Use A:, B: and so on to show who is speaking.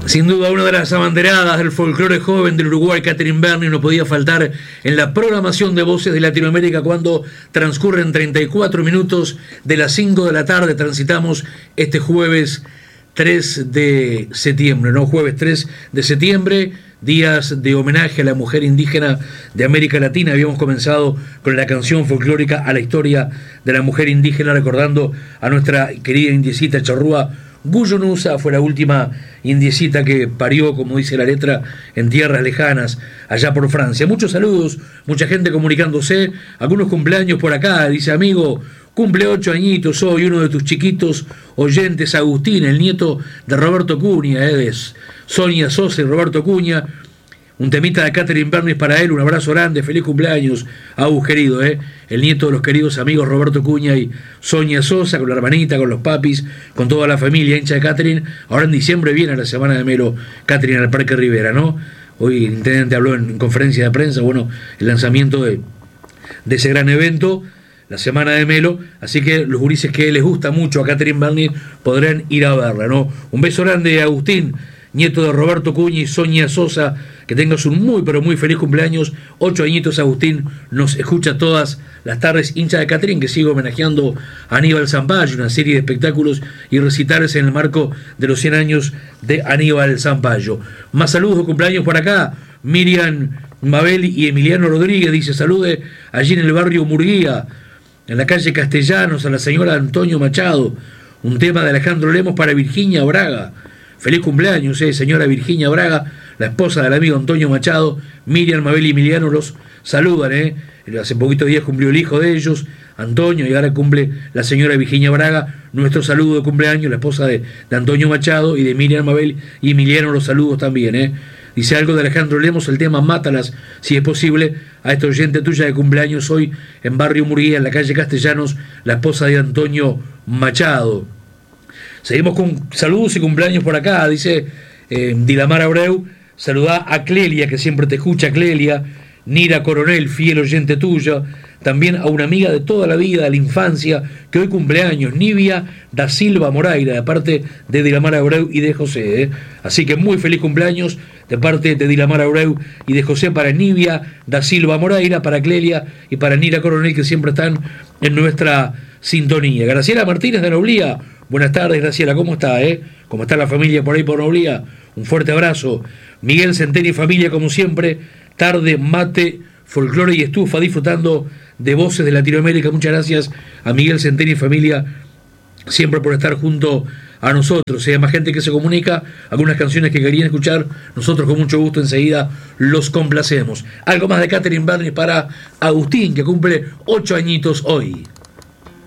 A: Sin duda una de las abanderadas del folclore joven del Uruguay, Katherine Berni, no podía faltar en la programación de Voces de Latinoamérica cuando transcurren 34 minutos de las 5 de la tarde. Transitamos este jueves 3 de septiembre, ¿no? Jueves 3 de septiembre, días de homenaje a la mujer indígena de América Latina. Habíamos comenzado con la canción folclórica a la historia de la mujer indígena, recordando a nuestra querida indiecita charrúa Guyunusa. Fue la última indiecita que parió, como dice la letra, en tierras lejanas, allá por Francia. Muchos saludos, mucha gente comunicándose, algunos cumpleaños por acá. Dice: amigo, cumple 8 añitos hoy uno de tus chiquitos oyentes, Agustín, el nieto de Roberto Cunha, de Sonia Sosa y Roberto Cunha. Un temita de Katherine Berni para él, un abrazo grande, feliz cumpleaños, Agus querido, el nieto de los queridos amigos Roberto Cunha y Sonia Sosa, con la hermanita, con los papis, con toda la familia hincha de Katherine. Ahora en diciembre viene la semana de Melo Katherine al Parque Rivera, ¿no? Hoy el intendente habló en conferencia de prensa, bueno, el lanzamiento de ese gran evento, la semana de Melo, así que los gurises que les gusta mucho a Katherine Berni podrán ir a verla, ¿no? Un beso grande, Agustín, nieto de Roberto Cunha y Sonia Sosa. Que tengas un muy pero muy feliz cumpleaños. 8 añitos, Agustín, nos escucha todas las tardes, hincha de Katherine, que sigue homenajeando a Aníbal Zampayo, una serie de espectáculos y recitales en el marco de los 100 años de Aníbal Zampayo. Más saludos de cumpleaños por acá. Miriam Mabel y Emiliano Rodríguez dice: salude allí en el barrio Murguía, en la calle Castellanos, a la señora Antonio Machado. Un tema de Alejandro Lemos para Virginia Braga. Feliz cumpleaños, señora Virginia Braga, la esposa del amigo Antonio Machado. Miriam, Mabel y Emiliano los saludan, Hace poquitos días cumplió el hijo de ellos, Antonio, y ahora cumple la señora Virginia Braga. Nuestro saludo de cumpleaños, la esposa de Antonio Machado, y de Miriam, Mabel y Emiliano los saludos también, Dice algo de Alejandro Lemos, el tema Mátalas, si es posible, a esta oyente tuya de cumpleaños hoy en Barrio Murguía, en la calle Castellanos, la esposa de Antonio Machado. Seguimos con saludos y cumpleaños por acá. Dice Dilamar Abreu: saludá a Clelia, que siempre te escucha, Clelia. Nira Coronel, fiel oyente tuya. También a una amiga de toda la vida, de la infancia, que hoy cumpleaños, Nivia da Silva Moraira, de parte de Dilamar Abreu y de José. Así que muy feliz cumpleaños de parte de Dilamar Abreu y de José para Nivia da Silva Moraira, para Clelia y para Nira Coronel, que siempre están en nuestra sintonía. Graciela Martínez de Noblía: buenas tardes, Graciela, ¿cómo está? ¿Cómo está la familia por ahí por Noblía? Un fuerte abrazo. Miguel Centeno y familia, como siempre, tarde, mate, folclore y estufa, disfrutando de Voces de Latinoamérica. Muchas gracias a Miguel Centeno y familia, siempre por estar junto a nosotros. Hay más gente que se comunica, algunas canciones que querían escuchar, nosotros con mucho gusto enseguida los complacemos. Algo más de Katherine Berni para Agustín, que cumple 8 añitos hoy.